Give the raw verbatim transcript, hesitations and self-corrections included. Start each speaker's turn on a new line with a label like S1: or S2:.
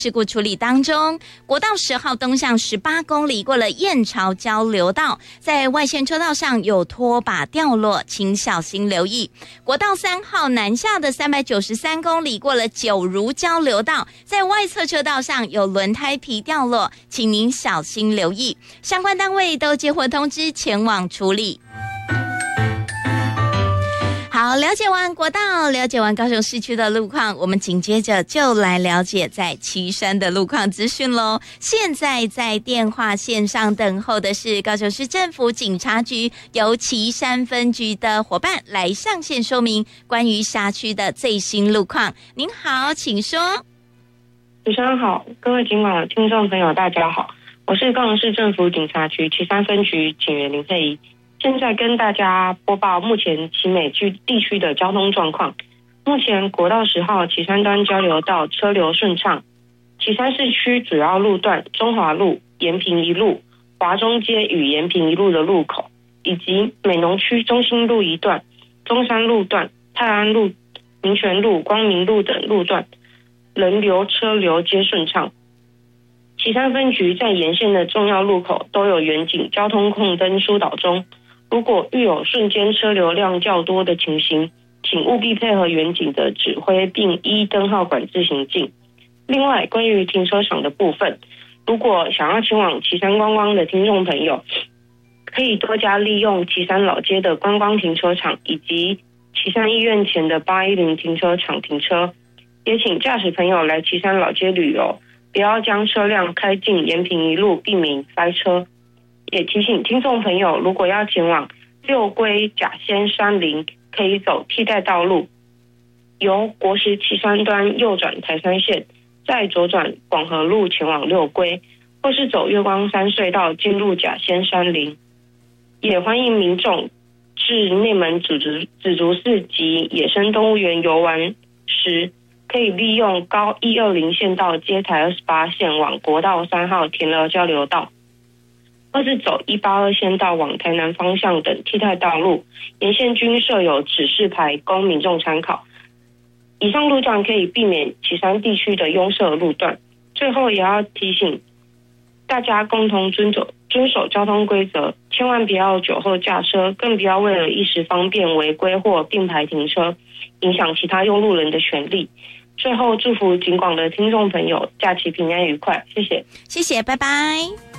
S1: 事故处理当中，国道十号东向十八公里过了燕巢交流道，在外线车道上有拖把掉落，请小心留意。国道三号南下的三百九十三公里过了九如交流道，在外侧车道上有轮胎皮掉落，请您小心留意。相关单位都接获通知前往处理。好，了解完国道，了解完高雄市区的路况，我们紧接着就来了解在旗山的路况资讯咯。现在在电话线上等候的是高雄市政府警察局由旗山分局的伙伴来上线说明关于辖区的最新路况。您好，请说。
S2: 主持人好，各位警广的听众朋友大家好，我是高雄市政府警察局旗山分局警员林佩仪，现在跟大家播报目前旗美区地区的交通状况。目前国道十号旗山端交流道车流顺畅，旗山市区主要路段中华路、延平一路、华中街与延平一路的路口，以及美浓区中心路一段、中山路段、泰安路、民权路、光明路等路段，人流车流皆顺畅。旗山分局在沿线的重要路口都有远景交通控灯疏导中，如果遇有瞬间车流量较多的情形，请务必配合远景的指挥，并依灯号管制行进。另外，关于停车场的部分，如果想要前往旗山观光的听众朋友，可以多加利用旗山老街的观光停车场以及旗山医院前的八一零停车场停车。也请驾驶朋友来旗山老街旅游，不要将车辆开进延平一路，避免塞车。也提醒听众朋友，如果要前往六龟甲仙山林，可以走替代道路，由国十旗山端右转台山线，再左转广和路前往六龟，或是走月光山隧道进入甲仙山林。也欢迎民众至内门紫竹紫竹寺及野生动物园游玩时，可以利用高一二零线道接台二十八线往国道三号田寮交流道，或是走一八二线道往台南方向等替代道路，沿线均设有指示牌供民众参考。以上路段可以避免旗山地区的拥塞路段。最后也要提醒大家共同遵守遵守交通规则，千万不要酒后驾车，更不要为了一时方便违规或并排停车，影响其他用路人的权利。最后祝福警广的听众朋友假期平安愉快，谢谢。
S1: 谢谢，拜拜。